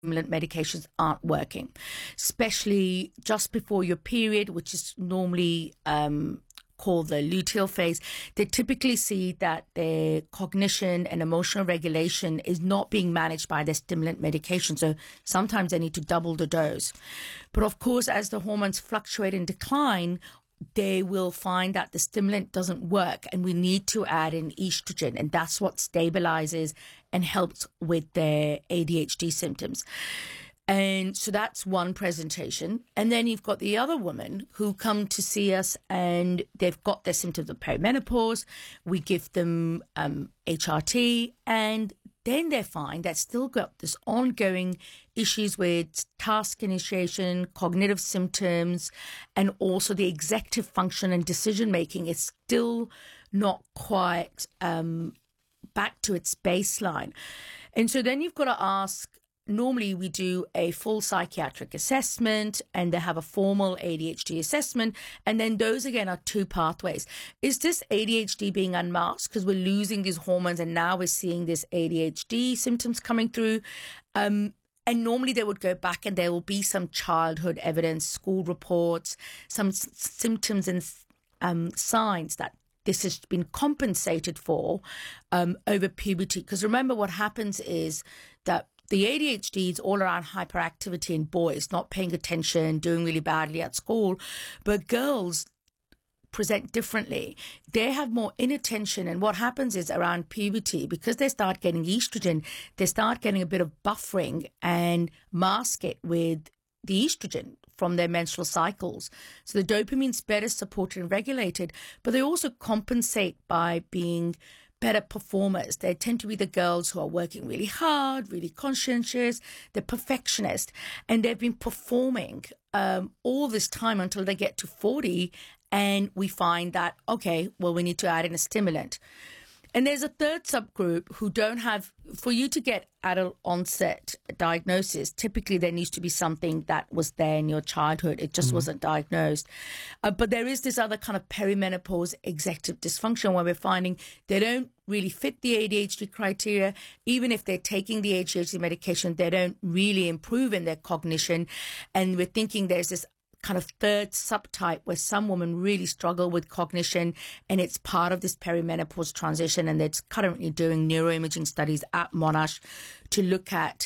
stimulant medications aren't working, especially just before your period, which is normally called the luteal phase. They typically see that their cognition and emotional regulation is not being managed by their stimulant medication. So sometimes they need to double the dose. But of course, as the hormones fluctuate and decline, they will find that the stimulant doesn't work, and we need to add in estrogen, and that's what stabilizes and helps with their ADHD symptoms. And so that's one presentation. And then you've got the other women who come to see us and they've got their symptoms of perimenopause. We give them HRT, and then they find that still got this ongoing issues with task initiation, cognitive symptoms, and also the executive function and decision making is still not quite back to its baseline. And so then you've got to ask, normally we do a full psychiatric assessment and they have a formal ADHD assessment. And then those again are two pathways. Is this ADHD being unmasked because we're losing these hormones and now we're seeing this ADHD symptoms coming through? And normally they would go back and there will be some childhood evidence, school reports, some symptoms and signs that this has been compensated for over puberty. Because remember what happens is that the ADHD is all around hyperactivity in boys, not paying attention, doing really badly at school. But girls present differently. They have more inattention. And what happens is around puberty, because they start getting estrogen, they start getting a bit of buffering and mask it with the estrogen from their menstrual cycles. So the dopamine's better supported and regulated, but they also compensate by being better performers. They tend to be the girls who are working really hard, really conscientious, they're perfectionist, and they've been performing all this time until they get to 40, and we find that, okay, well, we need to add in a stimulant. And there's a third subgroup who don't have, for you to get adult onset diagnosis, typically there needs to be something that was there in your childhood. It just wasn't diagnosed. But there is this other kind of perimenopause executive dysfunction where we're finding they don't really fit the ADHD criteria. Even if they're taking the ADHD medication, they don't really improve in their cognition. And we're thinking there's this kind of third subtype where some women really struggle with cognition, and it's part of this perimenopause transition. And it's currently doing neuroimaging studies at Monash to look at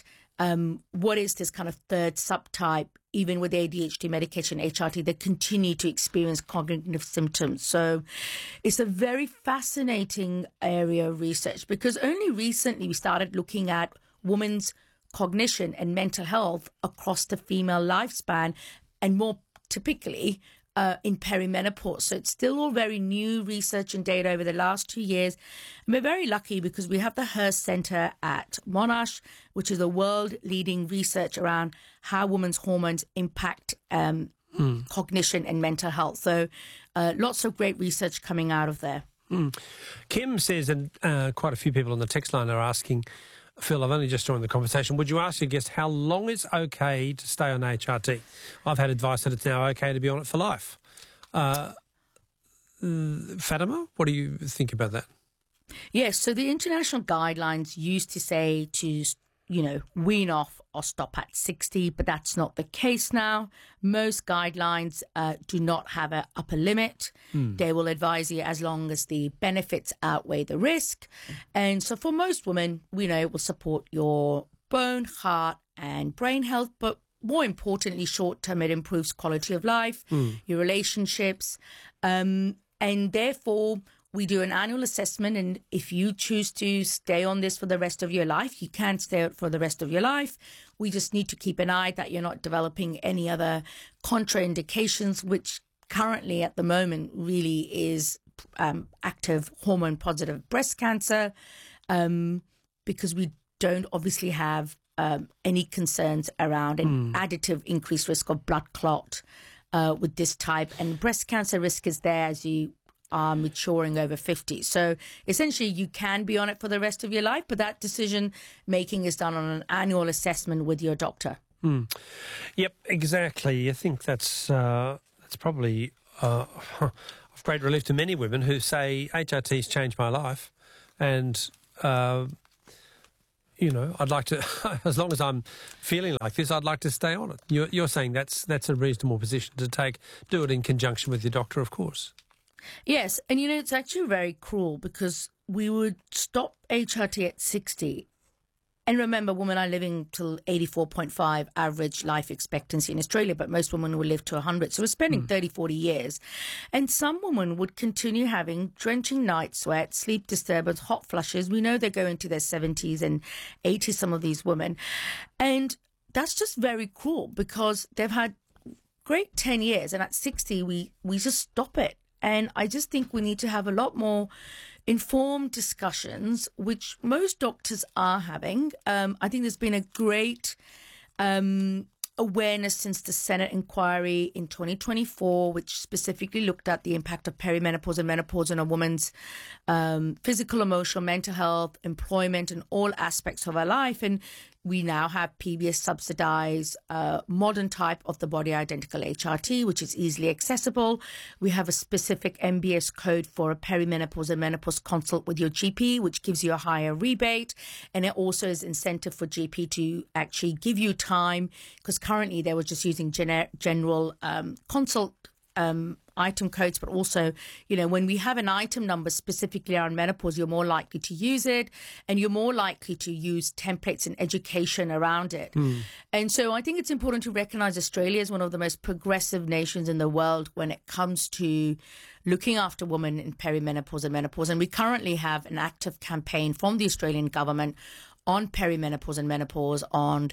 what is this kind of third subtype, even with ADHD medication, HRT, they continue to experience cognitive symptoms. So it's a very fascinating area of research, because only recently we started looking at women's cognition and mental health across the female lifespan, and more typically in perimenopause. So it's still all very new research and data over the last 2 years. And we're very lucky because we have the Hearst Center at Monash, which is a world-leading research around how women's hormones impact cognition and mental health. So lots of great research coming out of there. Kim says, and quite a few people on the text line are asking, Phil, I've only just joined the conversation. Would you ask your guest how long it's okay to stay on HRT? I've had advice that it's now okay to be on it for life. Fatima, what do you think about that? Yes, so the international guidelines used to say to, wean off or stop at 60, but that's not the case now. Most guidelines do not have an upper limit. They will advise you as long as the benefits outweigh the risk. And so for most women, we know it will support your bone, heart, and brain health, but more importantly, short term, it improves quality of life, your relationships, and therefore we do an annual assessment, and if you choose to stay on this for the rest of your life, you can stay out for the rest of your life. We just need to keep an eye that you're not developing any other contraindications, which currently at the moment really is active hormone-positive breast cancer, because we don't obviously have any concerns around an additive increased risk of blood clot with this type. And breast cancer risk is there as you are maturing over 50. So essentially you can be on it for the rest of your life, but that decision making is done on an annual assessment with your doctor. Yep, exactly. I think that's probably of great relief to many women who say HRT's changed my life, and I'd like to, as long as I'm feeling like this, I'd like to stay on it. You're saying that's a reasonable position to take. Do it in conjunction with your doctor, of course. Yes, and it's actually very cruel because we would stop HRT at 60. And remember, women are living till 84.5 average life expectancy in Australia, but most women will live to 100. So we're spending 30, 40 years. And some women would continue having drenching night sweats, sleep disturbance, hot flushes. We know they're going to their 70s and 80s, some of these women. And that's just very cruel because they've had great 10 years. And at 60, we just stop it. And I just think we need to have a lot more informed discussions, which most doctors are having. I think there's been a great awareness since the Senate inquiry in 2024, which specifically looked at the impact of perimenopause and menopause on a woman's physical, emotional, mental health, employment, and all aspects of her life. And we now have PBS subsidized modern type of the body identical HRT, which is easily accessible. We have a specific MBS code for a perimenopause and menopause consult with your GP, which gives you a higher rebate. And it also is incentive for GP to actually give you time, because currently they were just using general consult item codes, but also, when we have an item number specifically around menopause, you're more likely to use it, and you're more likely to use templates and education around it. And so I think it's important to recognize Australia as one of the most progressive nations in the world when it comes to looking after women in perimenopause and menopause. And we currently have an active campaign from the Australian government on perimenopause and menopause on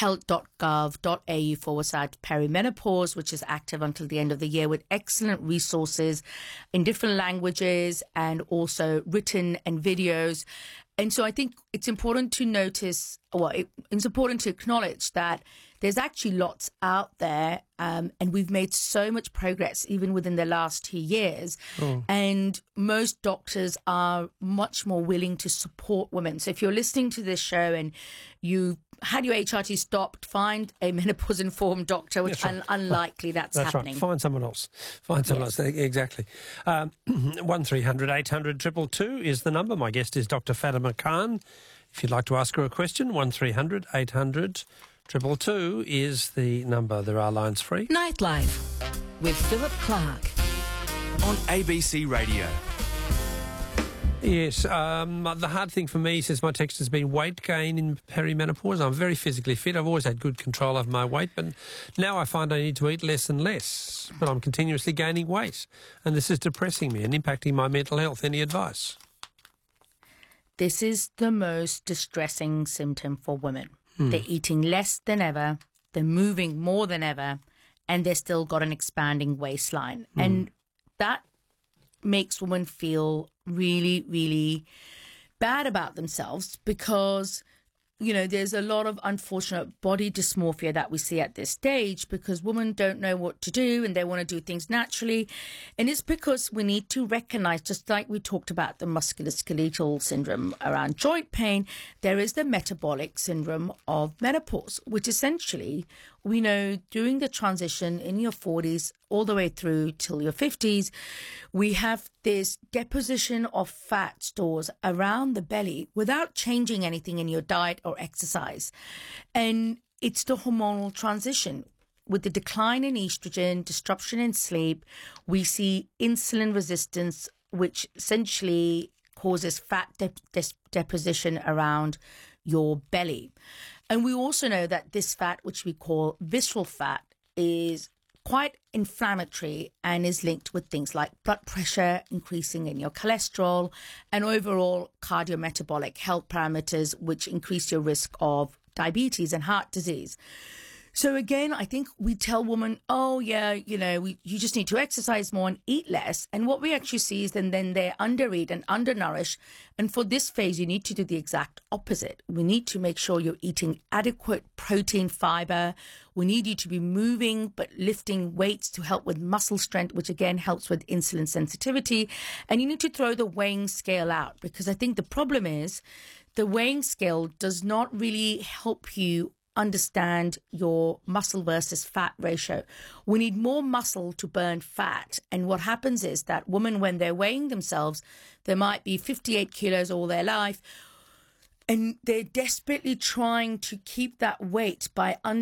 health.gov.au/perimenopause, which is active until the end of the year, with excellent resources in different languages and also written and videos. And so I think it's important to notice, it's important to acknowledge that there's actually lots out there, and we've made so much progress even within the last 2 years. And most doctors are much more willing to support women. So if you're listening to this show and you had your HRT stopped, find a menopause-informed doctor, which unlikely that's happening. Right. Find someone else. Exactly. 1300 800 222 is the number. My guest is Dr. Fatima Khan. If you'd like to ask her a question, 1300 800 222 is the number. There are lines free. Nightlife with Philip Clark on ABC Radio. Yes, the hard thing for me, says my text, has been weight gain in perimenopause. I'm very physically fit. I've always had good control of my weight, but now I find I need to eat less and less, but I'm continuously gaining weight, and this is depressing me and impacting my mental health. Any advice? This is the most distressing symptom for women. They're eating less than ever, they're moving more than ever, and they've still got an expanding waistline. And that makes women feel really, really bad about themselves because, there's a lot of unfortunate body dysmorphia that we see at this stage because women don't know what to do and they want to do things naturally. And it's because we need to recognize, just like we talked about the musculoskeletal syndrome around joint pain, there is the metabolic syndrome of menopause, which essentially we know during the transition in your 40s all the way through till your 50s, we have this deposition of fat stores around the belly without changing anything in your diet or exercise. And it's the hormonal transition. With the decline in estrogen, disruption in sleep, we see insulin resistance, which essentially causes fat deposition around your belly. And we also know that this fat, which we call visceral fat, is quite inflammatory and is linked with things like blood pressure, increasing in your cholesterol, and overall cardiometabolic health parameters, which increase your risk of diabetes and heart disease. So again, I think we tell women, you just need to exercise more and eat less. And what we actually see is then they're undereat and undernourished. And for this phase, you need to do the exact opposite. We need to make sure you're eating adequate protein, fiber. We need you to be moving, but lifting weights to help with muscle strength, which again helps with insulin sensitivity. And you need to throw the weighing scale out, because I think the problem is the weighing scale does not really help you understand your muscle versus fat ratio. We need more muscle to burn fat. And what happens is that women, when they're weighing themselves, they might be 58 kilos all their life. And they're desperately trying to keep that weight by